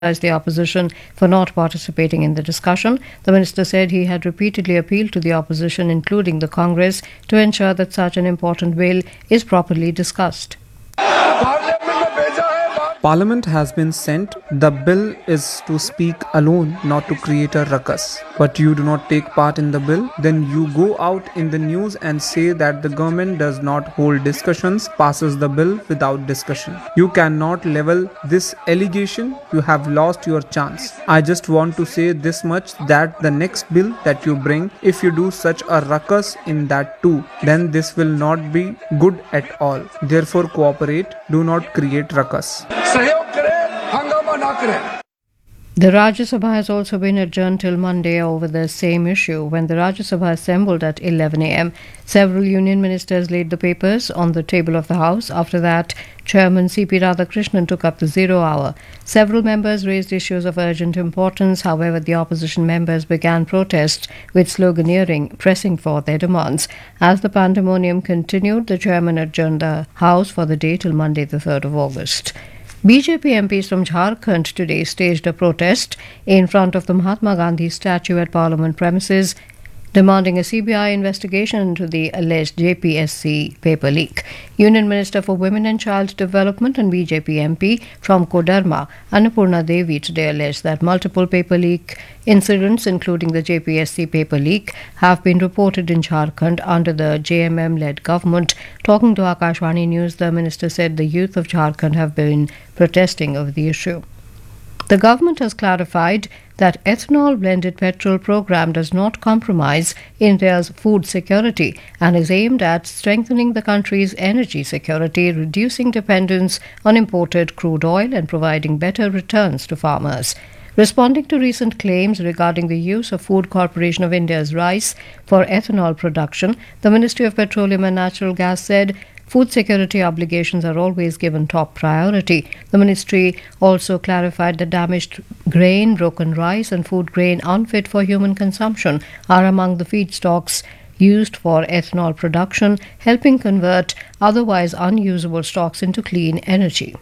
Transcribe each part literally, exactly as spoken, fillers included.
the opposition for not participating in the discussion. The minister said he had repeatedly appealed to the opposition, including the Congress, to ensure that such an important bill is properly discussed. Parliament has been sent. The bill is to speak alone, not to create a ruckus. But you do not take part in the bill, then you go out in the news and say that the government does not hold discussions, passes the bill without discussion. You cannot level this allegation. You have lost your chance. I just want to say this much, that the next bill that you bring, if you do such a ruckus in that too, then this will not be good at all. Therefore, cooperate. Do not create ruckus. The Rajya Sabha has also been adjourned till Monday over the same issue. When the Rajya Sabha assembled at eleven a m, several union ministers laid the papers on the table of the House. After that, Chairman C P Radhakrishnan took up the zero hour. Several members raised issues of urgent importance. However, the opposition members began protests with sloganeering, pressing for their demands. As the pandemonium continued, the chairman adjourned the House for the day till Monday, the third of August. B J P M Ps from Jharkhand today staged a protest in front of the Mahatma Gandhi statue at Parliament premises, demanding a C B I investigation into the alleged J P S C paper leak. Union Minister for Women and Child Development and B J P M P from Kodarma, Annapurna Devi, today alleged that multiple paper leak incidents, including the J P S C paper leak, have been reported in Jharkhand under the J M M-led government. Talking to Akashvani News, the minister said the youth of Jharkhand have been protesting over the issue. The government has clarified that ethanol blended petrol program does not compromise India's food security and is aimed at strengthening the country's energy security, reducing dependence on imported crude oil and providing better returns to farmers. Responding to recent claims regarding the use of Food Corporation of India's rice for ethanol production, the Ministry of Petroleum and Natural Gas said food security obligations are always given top priority. The ministry also clarified that damaged grain, broken rice, and food grain unfit for human consumption are among the feedstocks used for ethanol production, helping convert otherwise unusable stocks into clean energy.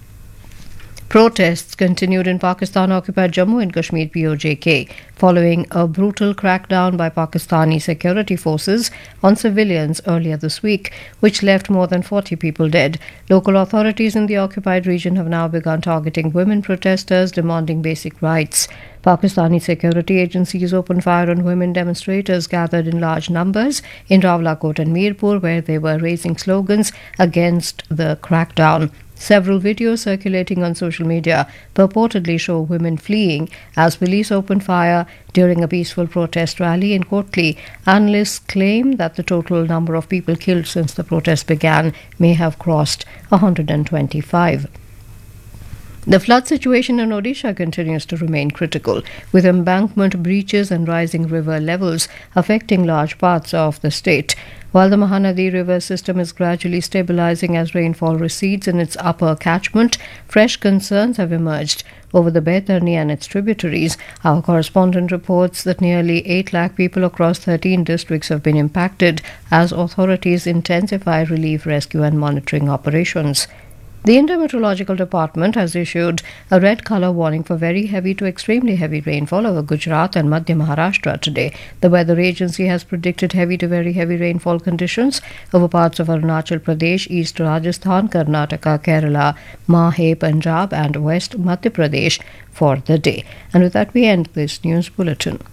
Protests continued in Pakistan-occupied Jammu and Kashmir P O J K following a brutal crackdown by Pakistani security forces on civilians earlier this week, which left more than forty people dead. Local authorities in the occupied region have now begun targeting women protesters demanding basic rights. Pakistani security agencies opened fire on women demonstrators gathered in large numbers in Rawalakot and Mirpur, where they were raising slogans against the crackdown. Several videos circulating on social media purportedly show women fleeing as police opened fire during a peaceful protest rally in Kotli. Analysts claim that the total number of people killed since the protest began may have crossed one hundred twenty-five. The flood situation in Odisha continues to remain critical, with embankment breaches and rising river levels affecting large parts of the state. While the Mahanadi river system is gradually stabilizing as rainfall recedes in its upper catchment, fresh concerns have emerged over the Baitarni and its tributaries. Our correspondent reports that nearly eight lakh people across thirteen districts have been impacted as authorities intensify relief, rescue and monitoring operations. The India Meteorological Department has issued a red colour warning for very heavy to extremely heavy rainfall over Gujarat and Madhya Maharashtra today. The weather agency has predicted heavy to very heavy rainfall conditions over parts of Arunachal Pradesh, East Rajasthan, Karnataka, Kerala, Mahe, Punjab and West Madhya Pradesh for the day. And with that, we end this news bulletin.